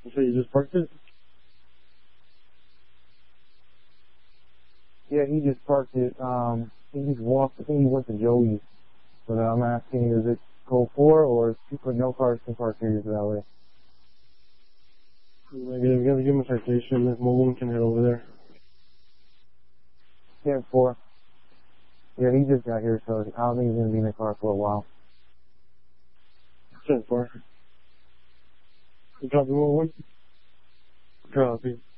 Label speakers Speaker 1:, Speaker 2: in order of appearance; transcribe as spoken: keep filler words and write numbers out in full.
Speaker 1: So you just parked it?
Speaker 2: Yeah, he just parked it. Um, he just walked. I think he went to Joey's. But uh, I'm asking you, is it code four or is people, no cars can park here that way?
Speaker 1: Negative. We gotta give him a citation. That mobile can head over there.
Speaker 2: ten four. Yeah, he just got here, so I don't think he's gonna be in the car for a while.
Speaker 1: ten four. You copy one one? Copy.